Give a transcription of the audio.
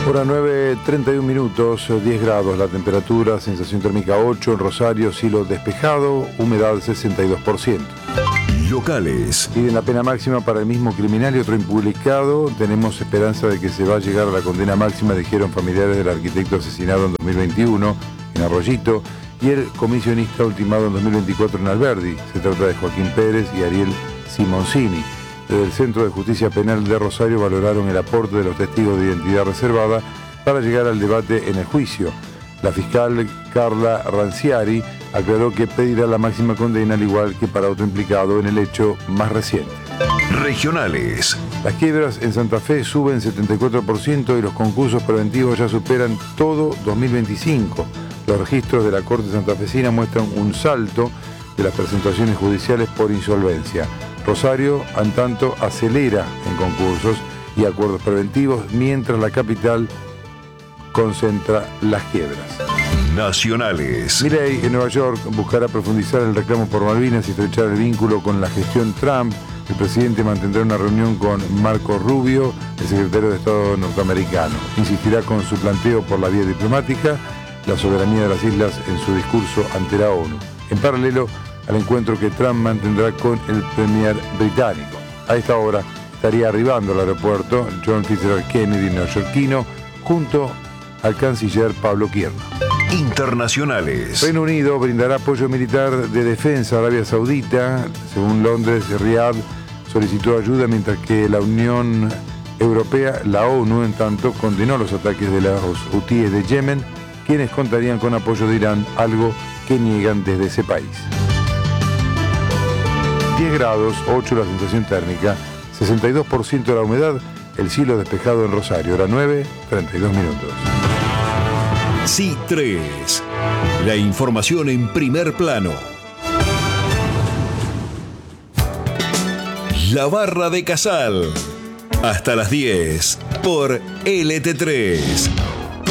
Hora 9:31 minutos, 10 grados la temperatura, sensación térmica 8, en Rosario cielo despejado, humedad 62%. Locales. Piden la pena máxima para el mismo criminal y otro impublicado. Tenemos esperanza de que se va a llegar a la condena máxima, dijeron familiares del arquitecto asesinado en 2021 en Arroyito y el comisionista ultimado en 2024 en Alberdi. Se trata de Joaquín Pérez y Ariel Simoncini. Desde el Centro de Justicia Penal de Rosario valoraron el aporte de los testigos de identidad reservada para llegar al debate en el juicio. La fiscal Carla Ranciari aclaró que pedirá la máxima condena al igual que para otro implicado en el hecho más reciente. Regionales. Las quiebras en Santa Fe suben 74% y los concursos preventivos ya superan todo 2025. Los registros de la Corte Santafesina muestran un salto de las presentaciones judiciales por insolvencia. Rosario, en tanto, acelera en concursos y acuerdos preventivos, mientras la capital concentra las quiebras. Nacionales. Milei en Nueva York buscará profundizar el reclamo por Malvinas y estrechar el vínculo con la gestión Trump. El presidente mantendrá una reunión con Marco Rubio, el secretario de Estado norteamericano. Insistirá con su planteo por la vía diplomática, la soberanía de las islas en su discurso ante la ONU. En paralelo al encuentro que Trump mantendrá con el premier británico. A esta hora estaría arribando al aeropuerto John Fitzgerald Kennedy neoyorquino junto al canciller Pablo Kierna. Internacionales. Reino Unido brindará apoyo militar de defensa a Arabia Saudita. Según Londres, Riad solicitó ayuda, mientras que la Unión Europea, la ONU, en tanto, condenó los ataques de los hutíes de Yemen, quienes contarían con apoyo de Irán, algo que niegan desde ese país. 10 grados, 8 la sensación térmica, 62% la humedad, el cielo despejado en Rosario. Hora 9:32 minutos. Sí 3. La información en primer plano. La Barra de Casal. Hasta las 10 por LT3.